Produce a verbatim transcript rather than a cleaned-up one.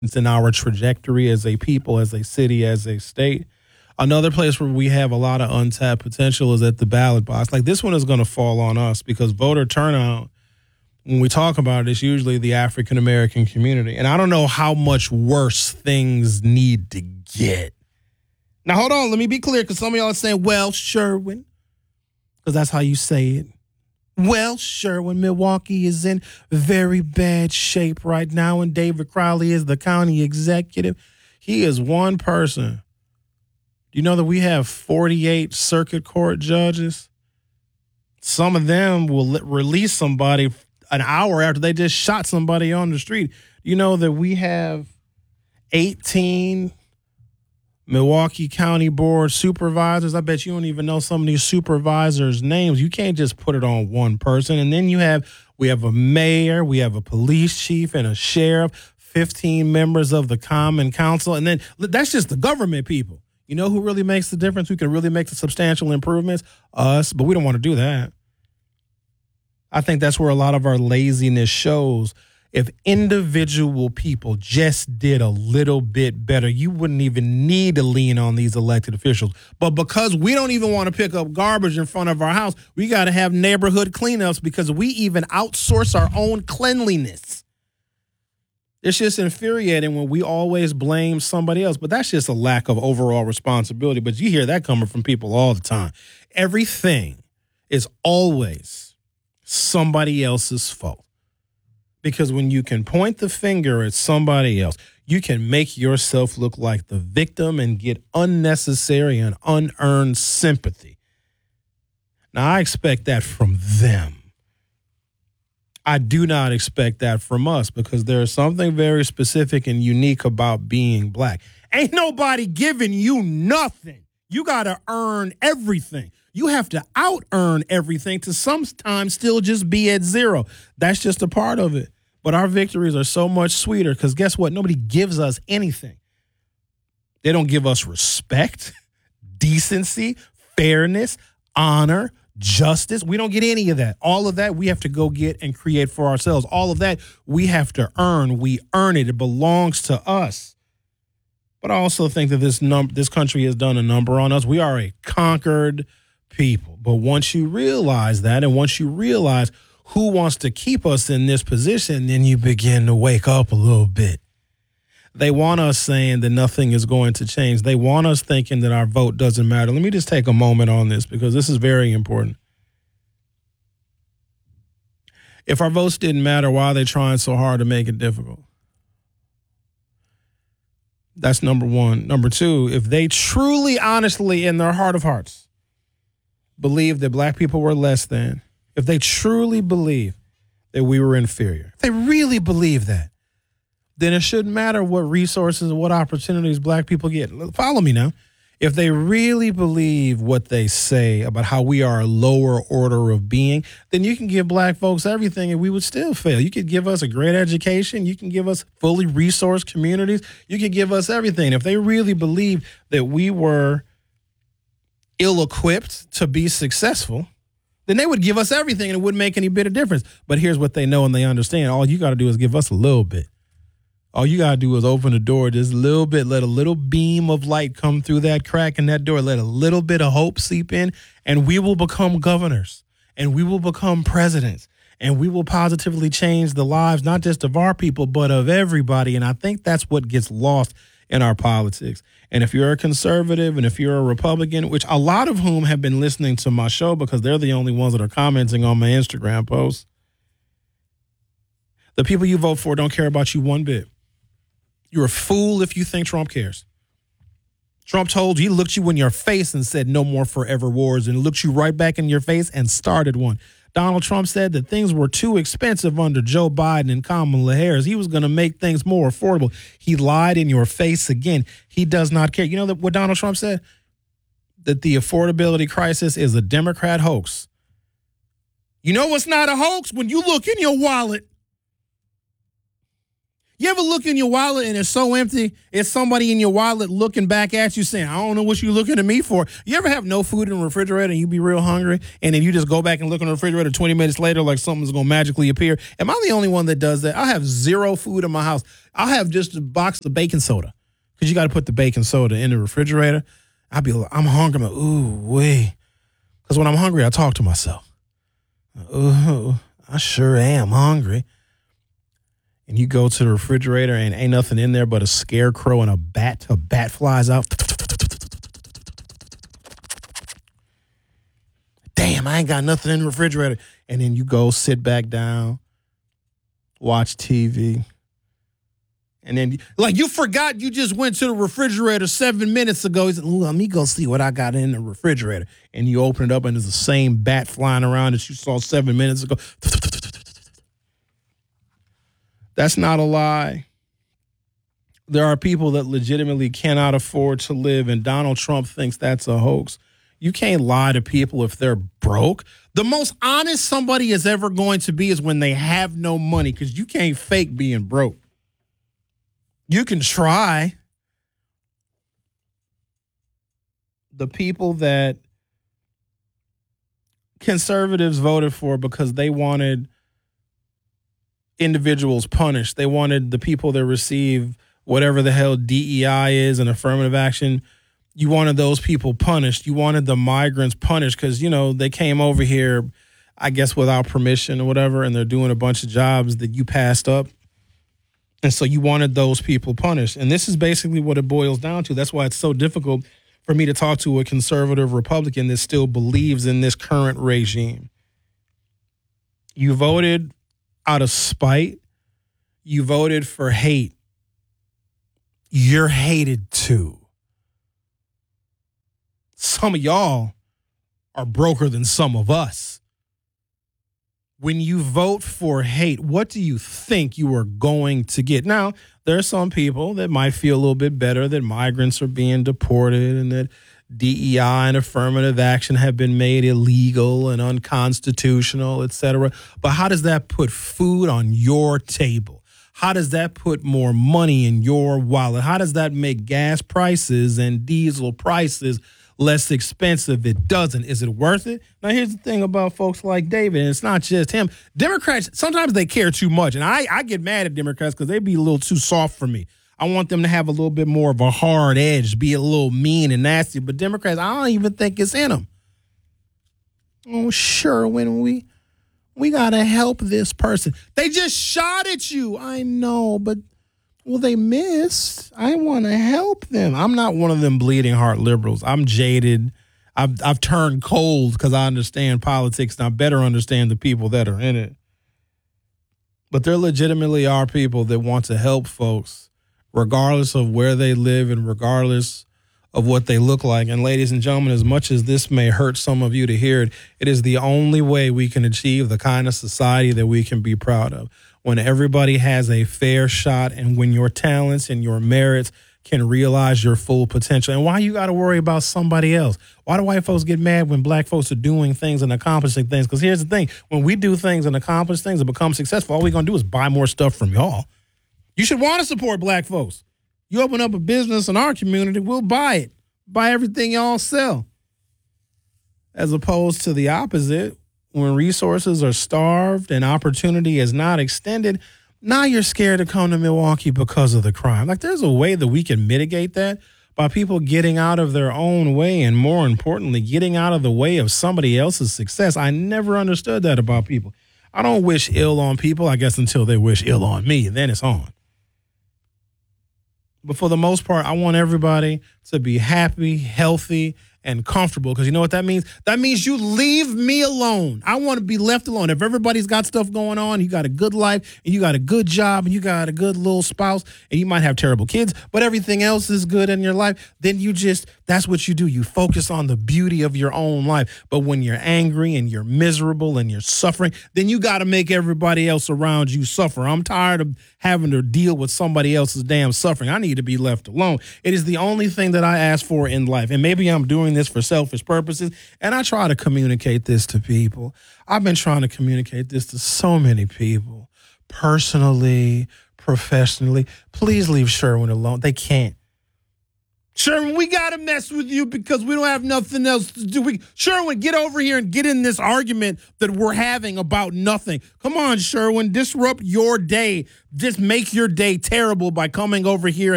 It's in our trajectory as a people, as a city, as a state. Another place where we have a lot of untapped potential is at the ballot box. Like this one is going to fall on us because voter turnout, when we talk about it, it's usually the African American community. And I don't know how much worse things need to get. Now, hold on. Let me be clear because some of y'all are saying, well, Sherwin, because that's how you say it. Well, Sherwin, Milwaukee is in very bad shape right now, and David Crowley is the county executive. He is one person. Do you know that we have forty-eight circuit court judges? Some of them will release somebody an hour after they just shot somebody on the street. You know that we have eighteen Milwaukee County Board supervisors. I bet you don't even know some of these supervisors' names. You can't just put it on one person. And then you have, we have a mayor, we have a police chief and a sheriff, fifteen members of the Common Council. And then that's just the government people. You know who really makes the difference? Who can really make the substantial improvements? Us, but we don't want to do that. I think that's where a lot of our laziness shows. If individual people just did a little bit better, you wouldn't even need to lean on these elected officials. But because we don't even want to pick up garbage in front of our house, we got to have neighborhood cleanups because we even outsource our own cleanliness. It's just infuriating when we always blame somebody else, but that's just a lack of overall responsibility. But you hear that coming from people all the time. Everything is always somebody else's fault. Because when you can point the finger at somebody else, you can make yourself look like the victim and get unnecessary and unearned sympathy. Now, I expect that from them. I do not expect that from us because there is something very specific and unique about being black. Ain't nobody giving you nothing. You got to earn everything. You have to out-earn everything to sometimes still just be at zero. That's just a part of it. But our victories are so much sweeter because guess what? Nobody gives us anything. They don't give us respect, decency, fairness, honor, justice. We don't get any of that. All of that we have to go get and create for ourselves. All of that we have to earn. We earn it. It belongs to us. But I also think that this num- this country has done a number on us. We are a conquered people. But once you realize that, and once you realize who wants to keep us in this position, then you begin to wake up a little bit. They want us saying that nothing is going to change. They want us thinking that our vote doesn't matter. Let me just take a moment on this because this is very important. If our votes didn't matter, why are they trying so hard to make it difficult? That's number one. Number two, if they truly, honestly, in their heart of hearts, believe that black people were less than, if they truly believe that we were inferior, if they really believe that, then it shouldn't matter what resources and what opportunities black people get. Follow me now. If they really believe what they say about how we are a lower order of being, then you can give black folks everything and we would still fail. You could give us a great education. You can give us fully resourced communities. You could give us everything. If they really believe that we were ill-equipped to be successful, then they would give us everything and it wouldn't make any bit of difference. But here's what they know and they understand. All you got to do is give us a little bit. All you got to do is open the door just a little bit, let a little beam of light come through that crack in that door, let a little bit of hope seep in, and we will become governors, and we will become presidents, and we will positively change the lives, not just of our people, but of everybody. And I think that's what gets lost in our politics. And if you're a conservative and if you're a Republican, which a lot of whom have been listening to my show because they're the only ones that are commenting on my Instagram posts, the people you vote for don't care about you one bit. You're a fool if you think Trump cares. Trump told you, he looked you in your face and said no more forever wars and looked you right back in your face and started one. Donald Trump said that things were too expensive under Joe Biden and Kamala Harris. He was going to make things more affordable. He lied in your face again. He does not care. You know what Donald Trump said? That the affordability crisis is a Democrat hoax. You know what's not a hoax? When you look in your wallet. You ever look in your wallet and it's so empty? It's somebody in your wallet looking back at you saying, I don't know what you're looking at me for. You ever have no food in the refrigerator and you be real hungry and then you just go back and look in the refrigerator twenty minutes later like something's going to magically appear? Am I the only one that does that? I have zero food in my house. I'll have just a box of baking soda because you got to put the baking soda in the refrigerator. I'll be like, I'm hungry. I'm like, ooh, wait. Because when I'm hungry, I talk to myself. Ooh, I sure am hungry. And you go to the refrigerator and ain't nothing in there but a scarecrow and a bat. A bat flies out. Damn, I ain't got nothing in the refrigerator. And then you go sit back down, watch T V. And then, like, you forgot you just went to the refrigerator seven minutes ago. He said, let me go see what I got in the refrigerator. And you open it up and there's the same bat flying around that you saw seven minutes ago. That's not a lie. There are people that legitimately cannot afford to live, and Donald Trump thinks that's a hoax. You can't lie to people if they're broke. The most honest somebody is ever going to be is when they have no money, because you can't fake being broke. You can try. The people that conservatives voted for because they wanted individuals punished. They wanted the people that receive whatever the hell D E I is and affirmative action. You wanted those people punished. You wanted the migrants punished because, you know, they came over here, I guess, without permission or whatever, and they're doing a bunch of jobs that you passed up. And so you wanted those people punished. And this is basically what it boils down to. That's why it's so difficult for me to talk to a conservative Republican that still believes in this current regime. You voted out of spite. You voted for hate. You're hated too. Some of y'all are broker than some of us. When you vote for hate, what do you think you are going to get? Now, there are some people that might feel a little bit better that migrants are being deported and that D E I and affirmative action have been made illegal and unconstitutional, et cetera. But how does that put food on your table? How does that put more money in your wallet? How does that make gas prices and diesel prices less expensive? It doesn't. Is it worth it? Now, here's the thing about folks like David, and it's not just him. Democrats, sometimes they care too much. And I, I get mad at Democrats because they be a little too soft for me. I want them to have a little bit more of a hard edge, be a little mean and nasty. But Democrats, I don't even think it's in them. Oh, sure, when we we got to help this person. They just shot at you. I know, but, well, they missed. I want to help them. I'm not one of them bleeding heart liberals. I'm jaded. I've, I've turned cold because I understand politics and I better understand the people that are in it. But there legitimately are people that want to help folks regardless of where they live and regardless of what they look like. And ladies and gentlemen, as much as this may hurt some of you to hear it, it is the only way we can achieve the kind of society that we can be proud of. When everybody has a fair shot and when your talents and your merits can realize your full potential. And why you got to worry about somebody else? Why do white folks get mad when black folks are doing things and accomplishing things? Because here's the thing. When we do things and accomplish things and become successful, all we're going to do is buy more stuff from y'all. You should want to support black folks. You open up a business in our community, we'll buy it. Buy everything y'all sell. As opposed to the opposite, when resources are starved and opportunity is not extended, now you're scared to come to Milwaukee because of the crime. Like, there's a way that we can mitigate that by people getting out of their own way and, more importantly, getting out of the way of somebody else's success. I never understood that about people. I don't wish ill on people, I guess, until they wish ill on me. Then it's on. But for the most part, I want everybody to be happy, healthy, and comfortable. Because you know what that means? That means you leave me alone. I want to be left alone. If everybody's got stuff going on, you got a good life, and you got a good job, and you got a good little spouse, and you might have terrible kids, but everything else is good in your life, then you just, that's what you do. You focus on the beauty of your own life. But when you're angry and you're miserable and you're suffering, then you got to make everybody else around you suffer. I'm tired of having to deal with somebody else's damn suffering. I need to be left alone. It is the only thing that I ask for in life. And maybe I'm doing this for selfish purposes, and I try to communicate this to people. I've been trying to communicate this to so many people, personally, professionally. Please leave Sherwin alone. They can't. Sherwin, we got to mess with you because we don't have nothing else to do. We, Sherwin, get over here and get in this argument that we're having about nothing. Come on, Sherwin, disrupt your day. Just make your day terrible by coming over here